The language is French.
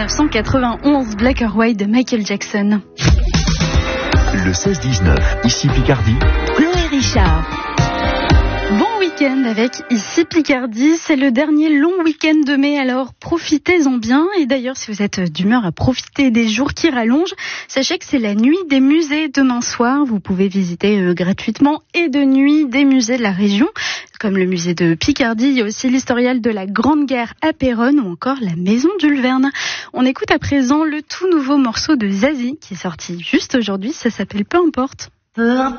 1991, Black or White de Michael Jackson. Le 16-19, ici Picardie. Chloé Richard. Bon week-end avec Ici Picardie, c'est le dernier long week-end de mai, alors profitez-en bien. Et d'ailleurs, si vous êtes d'humeur à profiter des jours qui rallongent, sachez que c'est la nuit des musées demain soir. Vous pouvez visiter gratuitement et de nuit des musées de la région, comme le musée de Picardie. Il y a aussi l'historial de la Grande Guerre à Péronne ou encore la maison d'Ulverne. On écoute à présent le tout nouveau morceau de Zazie qui est sorti juste aujourd'hui, ça s'appelle Peu importe. Peu importe.